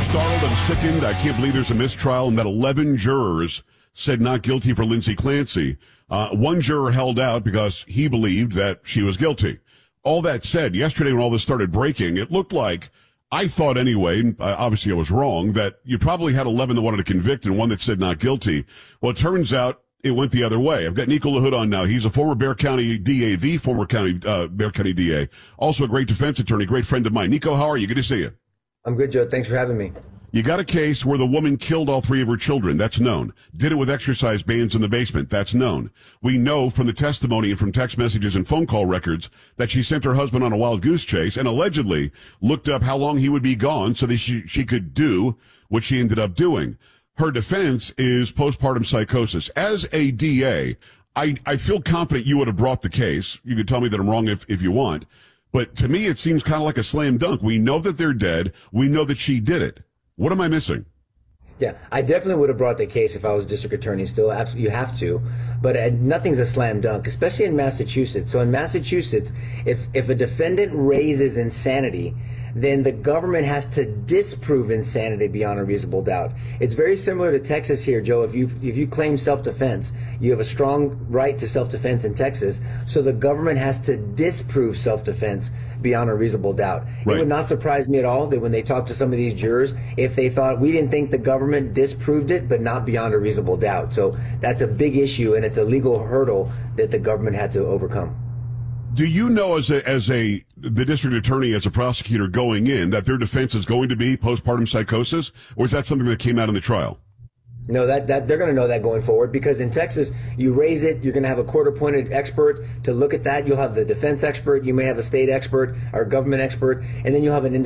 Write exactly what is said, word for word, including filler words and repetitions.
startled and sickened. I can't believe there's a mistrial and that eleven jurors said not guilty for Lindsay Clancy. Uh, one juror held out because he believed that she was guilty. All that said, yesterday when all this started breaking, it looked like, I thought anyway, and uh, obviously I was wrong, that you probably had eleven that wanted to convict and one that said not guilty. Well, it turns out it went the other way. I've got Nico LaHood on now. He's a former Bexar County D A, the former county, uh, Bexar County D A. Also a great defense attorney, great friend of mine. Nico, how are you? Good to see you. I'm good, Joe. Thanks for having me. You got a case where the woman killed all three of her children. That's known. Did it with exercise bands in the basement. That's known. We know from the testimony and from text messages and phone call records that she sent her husband on a wild goose chase and allegedly looked up how long he would be gone so that she, she could do what she ended up doing. Her defense is postpartum psychosis. As a D A, I, I feel confident you would have brought the case. You could tell me that I'm wrong if, if you want. But to me, it seems kind of like a slam dunk. We know that they're dead. We know that she did it. What am I missing? Yeah, I definitely would have brought the case if I was district attorney still. Absolutely, you have to. But uh, nothing's a slam dunk, especially in Massachusetts. So in Massachusetts, if, if a defendant raises insanity, then the government has to disprove insanity beyond a reasonable doubt. It's very similar to Texas here, Joe. If you if you claim self-defense, you have a strong right to self-defense in Texas. So the government has to disprove self-defense beyond a reasonable doubt. Right. It would not surprise me at all that when they talk to some of these jurors, if they thought we didn't think the government disproved it, but not beyond a reasonable doubt. So that's a big issue, and it's a legal hurdle that the government had to overcome. Do you know, as a, as a, the district attorney, as a prosecutor going in, that their defense is going to be postpartum psychosis, or is that something that came out in the trial? No, that, that they're going to know that going forward, because in Texas, you raise it, you're going to have a court-appointed expert to look at that. You'll have the defense expert, you may have a state expert or government expert, and then you'll have an